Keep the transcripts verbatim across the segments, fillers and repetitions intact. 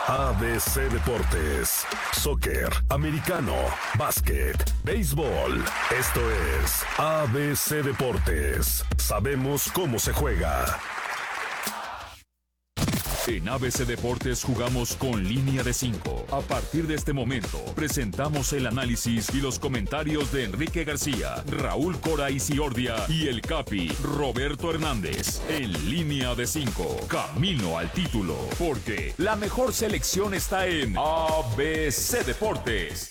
A B C Deportes, soccer, americano, básquet, béisbol. Esto es A B C Deportes. Sabemos cómo se juega. En A B C Deportes jugamos con línea de cinco. A partir de este momento, presentamos el análisis y los comentarios de Enrique García, Raúl Cora Isiordia y el Capi, Roberto Hernández. En línea de cinco, camino al título, porque la mejor selección está en A B C Deportes.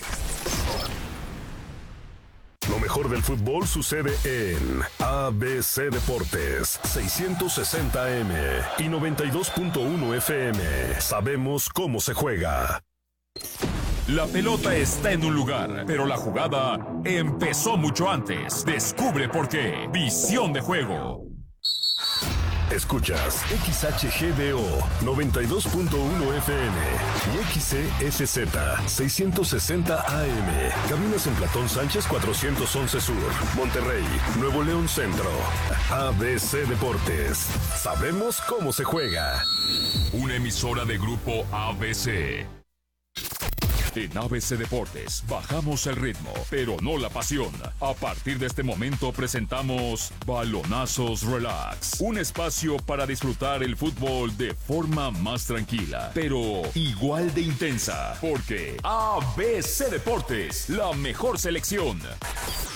Lo mejor del fútbol sucede en A B C Deportes, seiscientos sesenta A M y noventa y dos punto uno F M. Sabemos cómo se juega. La pelota está en un lugar, pero la jugada empezó mucho antes. Descubre por qué. Visión de juego. Escuchas X H G D O noventa y dos punto uno F M y X C S Z seiscientos sesenta A M. Caminos en Platón Sánchez cuatrocientos once Sur, Monterrey, Nuevo León Centro. A B C Deportes. Sabemos cómo se juega. Una emisora de grupo A B C. En A B C Deportes bajamos el ritmo, pero no la pasión. A partir de este momento presentamos Balonazos Relax, un espacio para disfrutar el fútbol de forma más tranquila, pero igual de intensa, porque A B C Deportes, la mejor selección.